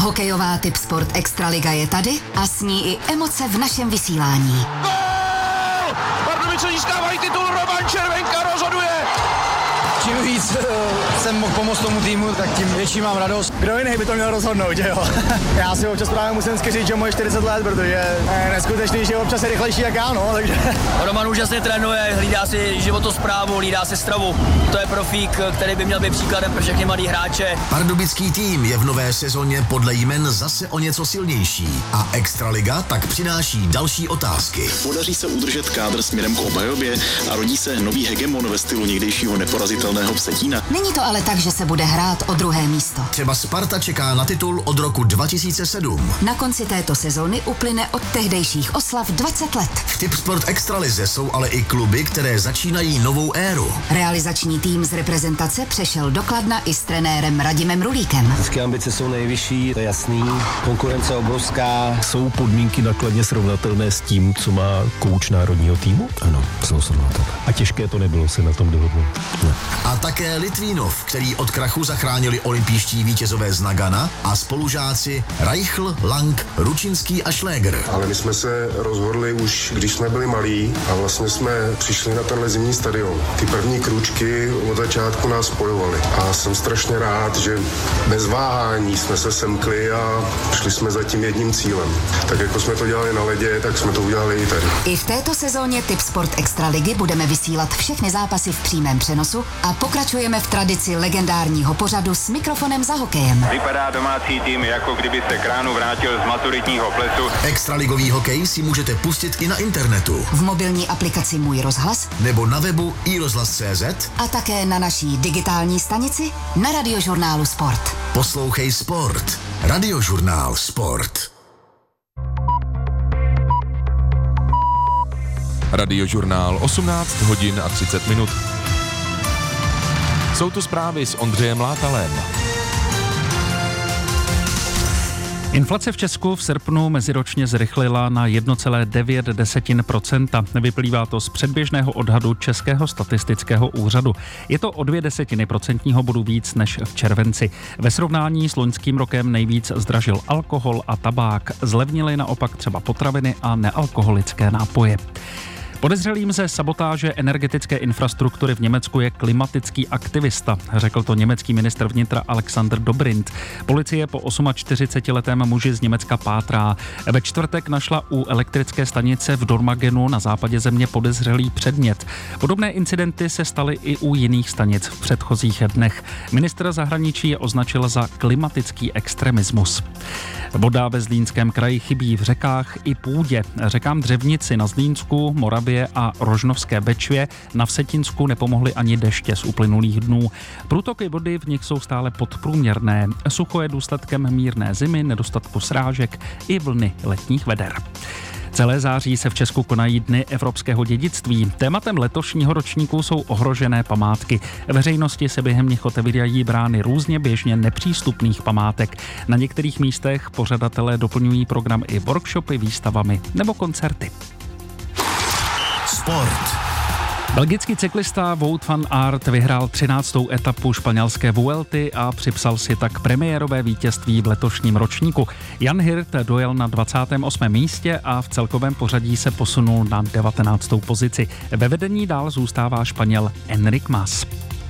Hokejová Tipsport Extraliga je tady a s ní i emoce v našem vysílání. Gól! Pardubice získávají titul, Roman Červenka rozhoduje! Čím víc jsem mohl pomoct tomu týmu, tak tím větší mám radost. Kdo jiný by to měl rozhodnout, že jo? Já si občas právě musím skyřit, že moje 40 let, protože je neskutečný, že občas je rychlejší jak já, no, takže... Roman úžasně trénuje, hlídá si životosprávu, hlídá si stravu. To je profík, který by měl být příkladem pro všechny mladý hráče. Pardubický tým je v nové sezóně podle jmen zase o něco silnější a Extraliga tak přináší další otázky. Podaří se udržet kádr směrem k obhajobě a rodí se nový hegemon ve stylu někdejšího neporazitelného Vsetína. Není to ale tak, že se bude hrát o druhé místo. Třeba Sparta čeká na titul od roku 2007. Na konci této sezóny uplyne od tehdejších oslav 20 let. V Tipsport Extralize jsou ale i kluby, které začínají novou éru. Realizační tým z reprezentace přešel do Kladna i s trenérem Radimem Rulíkem. Vždycky ambice jsou nejvyšší, to je jasný. Konkurence obrovská. Jsou podmínky na Kladně srovnatelné s tím, co má kouč národního týmu? Ano, jsou srovnatelné. A těžké to nebylo se na tom dohodnout. Ne. A také Litvínov, který od krachu zachránili olympijští vítězové z Nagana a spolužáci Reichl, Lang, Ručinský a Šléger. Ale my jsme se rozhodli už, když jsme byli malí a vlastně jsme přišli na tenhle zimní stadion. Ty první krůčky od začátku nás spojovaly a jsem strašně rád, že bez váhání jsme se semkli a šli jsme za tím jedním cílem. Tak jako jsme to dělali na ledě, tak jsme to udělali i tady. I v této sezóně Tipsport Extraligy budeme vysílat všechny zápasy v přímém přenosu a pokračujeme v tradici legendárního pořadu S mikrofonem za hokejem. Vypadá domácí tým, jako kdyby se Kránu vrátil z maturitního plesu. Extraligový hokej si můžete pustit i na internetu. V mobilní aplikaci Můj rozhlas nebo na webu iRozhlas.cz a také na naší digitální stanici na Radiožurnálu Sport. Poslouchej Sport. Radiožurnál Sport. Radiožurnál 18 hodin a 30 minut. Jsou tu zprávy s Ondřejem Látalem. Inflace v Česku v srpnu meziročně zrychlila na 1,9%. Vyplývá to z předběžného odhadu Českého statistického úřadu. Je to o 0,2 procentního bodu víc než v červenci. Ve srovnání s loňským rokem nejvíc zdražil alkohol a tabák. Zlevnily naopak třeba potraviny a nealkoholické nápoje. Podezřelým ze sabotáže energetické infrastruktury v Německu je klimatický aktivista, řekl to německý ministr vnitra Alexander Dobrindt. Policie po 48letém muži z Německa pátrá. Ve čtvrtek našla u elektrické stanice v Dormagenu na západě země podezřelý předmět. Podobné incidenty se staly i u jiných stanic v předchozích dnech. Ministr zahraničí je označil za klimatický extremismus. Voda ve Zlínském kraji chybí v řekách i půdě. Řekám Dřevnici na Zlínsku, Moravě a Rožnovské Bečvě na Vsetínsku nepomohly ani deště z uplynulých dnů. Průtoky vody v nich jsou stále podprůměrné. Sucho je důsledkem mírné zimy, nedostatku srážek i vlny letních veder. Celé září se v Česku konají Dny evropského dědictví. Tématem letošního ročníku jsou ohrožené památky. Veřejnosti se během nich otevírají brány různě běžně nepřístupných památek. Na některých místech pořadatelé doplňují program i workshopy, výstavami nebo koncerty. Sport. Belgický cyklista Wout van Aert vyhrál 13. etapu španělské Vuelty a připsal si tak premiérové vítězství v letošním ročníku. Jan Hirt dojel na 28. místě a v celkovém pořadí se posunul na 19. pozici. Ve vedení dál zůstává Španěl Enric Mas.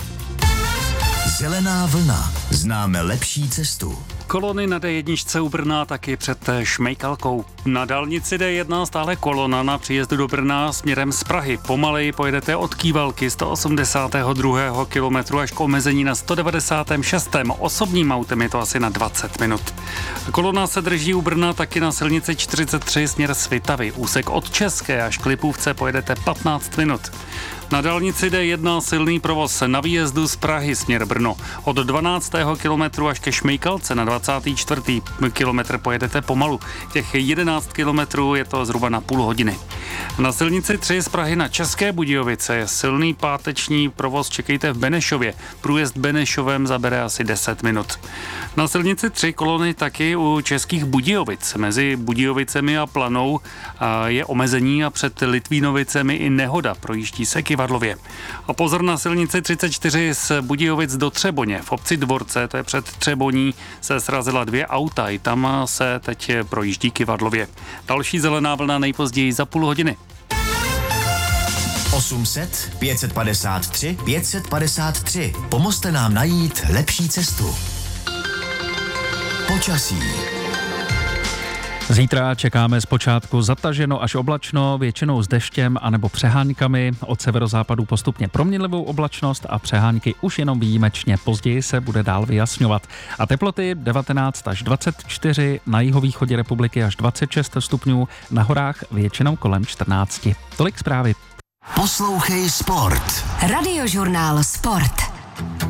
Zelená vlna. Známe lepší cestu. Kolony na D1 u Brna taky před Šmejkalkou. Na dálnici D1 stále kolona na příjezdu do Brna směrem z Prahy. Pomaleji pojedete od Kývalky 182. kilometru až k omezení na 196. Osobním autem je to asi na 20 minut. Kolona se drží u Brna taky na silnici 43 směr Svitavy. Úsek od České až k Lipůvce pojedete 15 minut. Na dálnici D1 silný provoz na výjezdu z Prahy směr Brno. Od 12. kilometru až ke Šmejkalce na 24. kilometr pojedete pomalu. Těch 11 kilometrů je to zhruba na půl hodiny. Na silnici 3 z Prahy na České Budějovice je silný páteční provoz, čekejte v Benešově. Průjezd Benešovem zabere asi 10 minut. Na silnici 3 kolony taky u Českých Budějovic. Mezi Budějovicemi a Planou je omezení a před Litvínovicemi i nehoda. Projíždí se Kyvadlově. A pozor na silnici 34 z Budějovic do Třeboně. V obci Dvorce, to je před Třeboní, se srazila 2 auta. I tam se teď projíždí Kyvadlově. Další zelená vlna nejpozději za půl hodiny. 800 553 553. Pomozte nám najít lepší cestu. Počasí. Zítra čekáme zpočátku zataženo až oblačno, většinou s deštěm anebo přeháňkami, od severozápadu postupně proměnlivou oblačnost a přehánky už jenom výjimečně. Později se bude dál vyjasňovat. A teploty 19 až 24, na jihovýchodě republiky až 26 stupňů, na horách většinou kolem 14. Tolik zprávy. Poslouchej Sport. Radiožurnál Sport.